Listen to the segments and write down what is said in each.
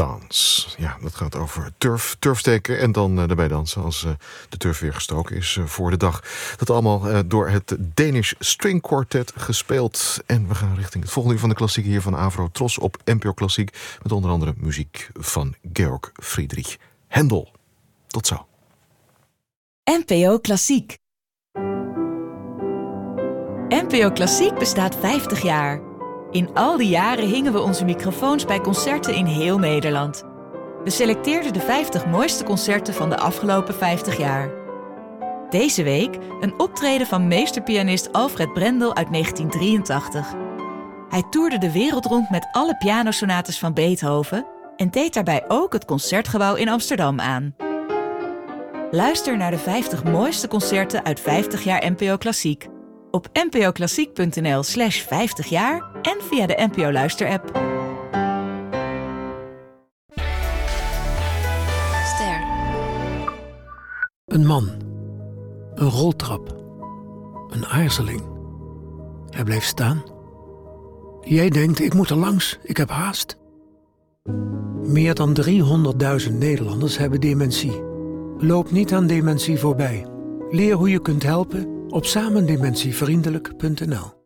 Dance. Ja, dat gaat over turfsteken en dan erbij dansen als de turf weer gestoken is voor de dag. Dat allemaal door het Danish String Quartet gespeeld. En we gaan richting het volgende uur van de klassiek hier van Avro Tros op NPO Klassiek. Met onder andere muziek van Georg Friedrich Händel. Tot zo. NPO Klassiek. NPO Klassiek bestaat 50 jaar. In al die jaren hingen we onze microfoons bij concerten in heel Nederland. We selecteerden de 50 mooiste concerten van de afgelopen 50 jaar. Deze week een optreden van meesterpianist Alfred Brendel uit 1983. Hij toerde de wereld rond met alle pianosonates van Beethoven en deed daarbij ook het Concertgebouw in Amsterdam aan. Luister naar de 50 mooiste concerten uit 50 jaar NPO Klassiek. Op npoklassiek.nl/50 jaar en via de NPO Luister-app. Ster. Een man. Een roltrap. Een aarzeling. Hij blijft staan. Jij denkt, ik moet er langs, ik heb haast. Meer dan 300.000 Nederlanders hebben dementie. Loop niet aan dementie voorbij. Leer hoe je kunt helpen op samendementievriendelijk.nl.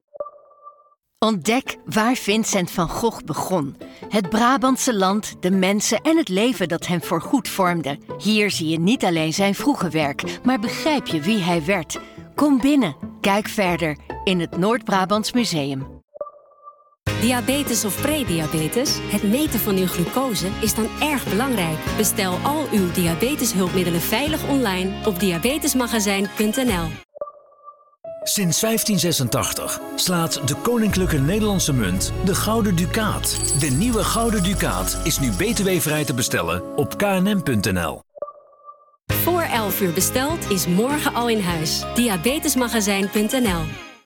Ontdek waar Vincent van Gogh begon. Het Brabantse land, de mensen en het leven dat hem voorgoed vormde. Hier zie je niet alleen zijn vroege werk, maar begrijp je wie hij werd. Kom binnen, kijk verder in het Noord-Brabants Museum. Diabetes of prediabetes, het meten van uw glucose is dan erg belangrijk. Bestel al uw diabeteshulpmiddelen veilig online op diabetesmagazijn.nl. Sinds 1586 slaat de Koninklijke Nederlandse Munt de Gouden Ducaat. De nieuwe Gouden Ducaat is nu btw-vrij te bestellen op knm.nl. Voor 11 uur besteld is morgen al in huis. Diabetesmagazijn.nl.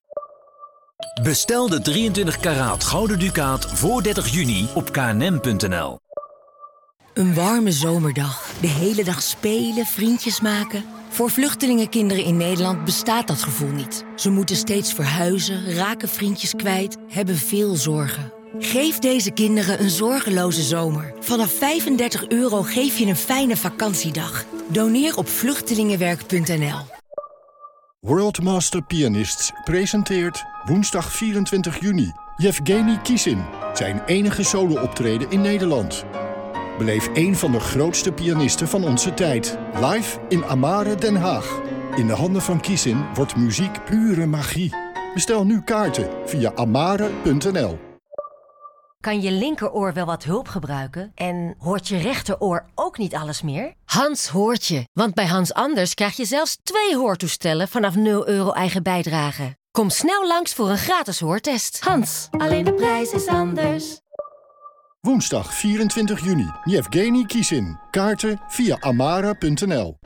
Bestel de 23 karaat Gouden Ducaat voor 30 juni op knm.nl. Een warme zomerdag. De hele dag spelen, vriendjes maken. Voor vluchtelingenkinderen in Nederland bestaat dat gevoel niet. Ze moeten steeds verhuizen, raken vriendjes kwijt, hebben veel zorgen. Geef deze kinderen een zorgeloze zomer. Vanaf €35 geef je een fijne vakantiedag. Doneer op vluchtelingenwerk.nl. World Master Pianists presenteert woensdag 24 juni Yevgeny Kissin, zijn enige solo-optreden in Nederland. Beleef een van de grootste pianisten van onze tijd. Live in Amare, Den Haag. In de handen van Kissin wordt muziek pure magie. Bestel nu kaarten via amare.nl. Kan je linkeroor wel wat hulp gebruiken? En hoort je rechteroor ook niet alles meer? Hans hoort je, want bij Hans Anders krijg je zelfs 2 hoortoestellen vanaf €0 eigen bijdrage. Kom snel langs voor een gratis hoortest. Hans, alleen de prijs is anders. Woensdag 24 juni, Yevgeny Kissin. Kaarten via amara.nl.